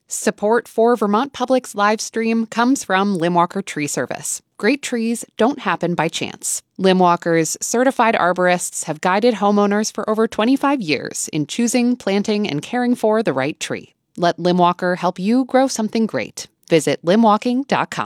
Support for Vermont Public's live stream comes from Limwalker Tree Service. Great trees don't happen by chance. Limwalker's certified arborists have guided homeowners for over 25 years in choosing, planting, and caring for the right tree. Let Limwalker help you grow something great. Visit limwalking.com.